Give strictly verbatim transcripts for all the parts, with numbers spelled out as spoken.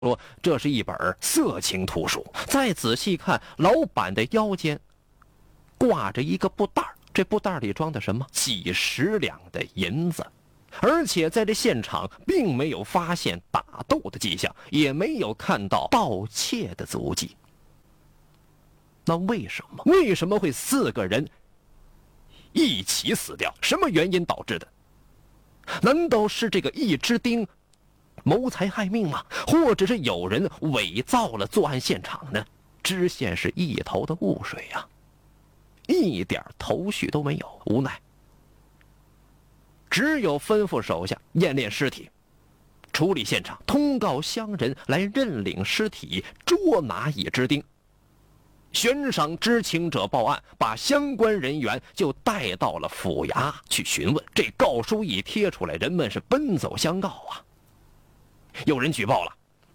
说这是一本色情图书。再仔细看，老板的腰间挂着一个布袋，这布袋里装的什么？几十两的银子。而且在这现场并没有发现打斗的迹象，也没有看到盗窃的足迹。那为什么？为什么会四个人一起死掉？什么原因导致的？难道是这个易之丁谋财害命吗？或者是有人伪造了作案现场呢？知县是一头的雾水啊，一点头绪都没有，无奈只有吩咐手下验殓尸体，处理现场，通告乡人来认领尸体，捉拿易之丁。悬赏知情者报案，把相关人员就带到了府衙去询问。这告书一贴出来，人们是奔走相告啊。有人举报了，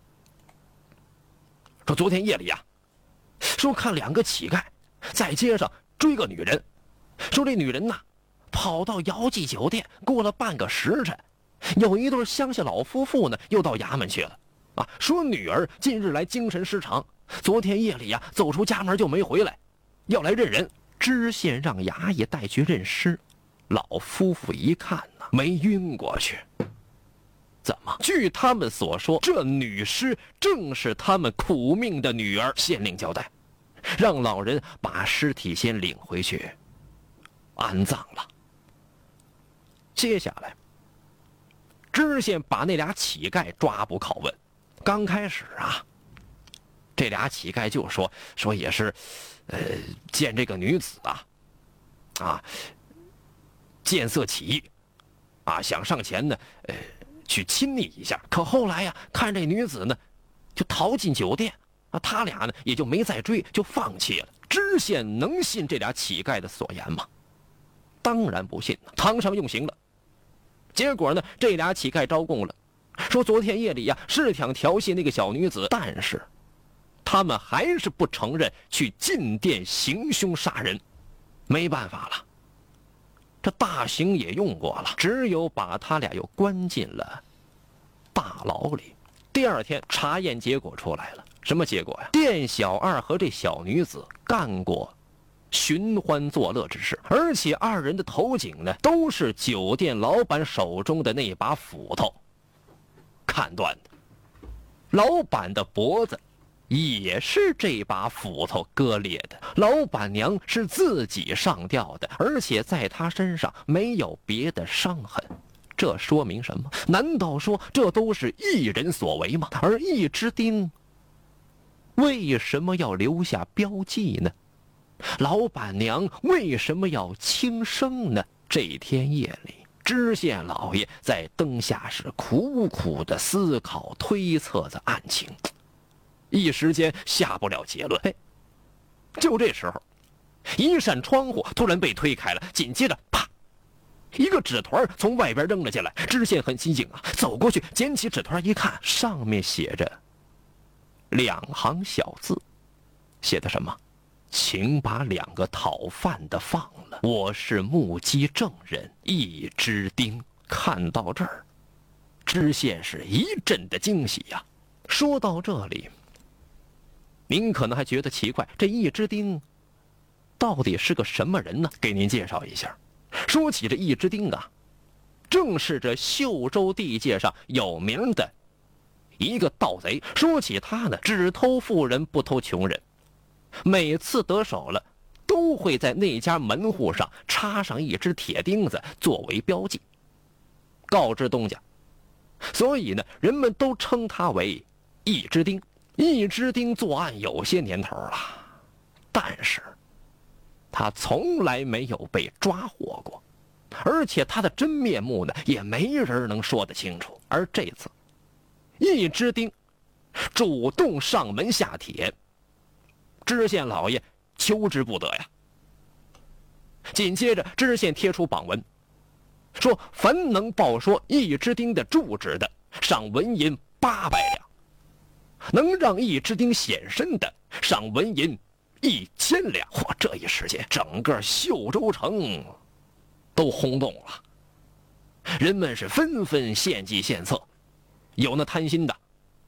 说昨天夜里啊，说看两个乞丐在街上追个女人，说这女人呐跑到姚记酒店，过了半个时辰，有一对乡下老夫妇呢又到衙门去了啊，说女儿近日来精神失常，昨天夜里呀、啊、走出家门就没回来，要来认人。知县让衙役带去认尸，老夫妇一看呢，没晕过去。怎么？据他们所说，这女尸正是他们苦命的女儿。县令交代，让老人把尸体先领回去安葬了。接下来，知县把那俩乞丐抓捕拷问。刚开始啊，这俩乞丐就说说也是，呃，见这个女子啊，啊，见色起意，啊，想上前呢，呃，去亲昵一下。可后来呀、啊，看这女子呢，就逃进酒店，啊，他俩呢也就没再追，就放弃了。知县能信这俩乞丐的所言吗？当然不信，堂上用刑了。结果呢，这俩乞丐招供了，说昨天夜里呀、啊、是想调戏那个小女子，但是他们还是不承认去进店行凶杀人。没办法了，这大刑也用过了，只有把他俩又关进了大牢里。第二天查验结果出来了，什么结果呀？店小二和这小女子干过寻欢作乐之事，而且二人的头颈呢都是酒店老板手中的那把斧头砍断的，老板的脖子也是这把斧头割裂的，老板娘是自己上吊的，而且在她身上没有别的伤痕。这说明什么？难道说这都是一人所为吗？而易之丁为什么要留下标记呢？老板娘为什么要轻生呢？这天夜里，知县老爷在灯下是苦苦的思考推测着案情，一时间下不了结论。哎，就这时候，一扇窗户突然被推开了，紧接着啪，一个纸团从外边扔了进来。知县很心惊啊，走过去捡起纸团一看，上面写着两行小字，写的什么？请把两个讨饭的放了，我是目击证人易之丁。看到这儿，知县是一阵的惊喜呀、啊。说到这里，您可能还觉得奇怪，这易之丁到底是个什么人呢？给您介绍一下。说起这易之丁啊，正是这秀州地界上有名的一个盗贼。说起他呢，只偷富人不偷穷人，每次得手了都会在那家门户上插上一只铁钉子作为标记，告知东家。所以呢，人们都称他为易之丁。易之丁作案有些年头了，但是他从来没有被抓获过，而且他的真面目呢，也没人能说得清楚。而这次，易之丁主动上门下帖，知县老爷求之不得呀。紧接着，知县贴出榜文，说凡能报说易之丁的住址的，赏纹银八百两；能让易之丁显身的，赏纹银一千两。嚯，这一时间，整个秀州城都轰动了，人们是纷纷献计献策，有那贪心的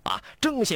啊，正显